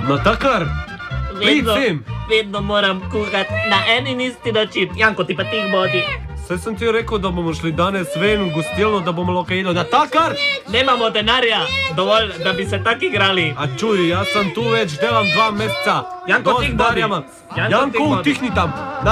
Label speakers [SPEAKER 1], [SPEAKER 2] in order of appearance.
[SPEAKER 1] Natakar, pridem.
[SPEAKER 2] Vedno moram kuhati na en in isti način. Janko, ti pa tih bodi.
[SPEAKER 1] Saj sem ti rekel, da bomo šli danes ven v gostilno, da bomo lahko jedli. Natakar!
[SPEAKER 2] Nemamo denarja, dovolj, da bi se tak igrali.
[SPEAKER 1] A čuj, jaz sem tu več, delam 2 meseca.
[SPEAKER 2] Janko,
[SPEAKER 1] Dosti
[SPEAKER 2] tih bodi.
[SPEAKER 1] denarja imam.
[SPEAKER 2] Janko, tih
[SPEAKER 1] Janko,
[SPEAKER 2] bodi.
[SPEAKER 1] utihni tam.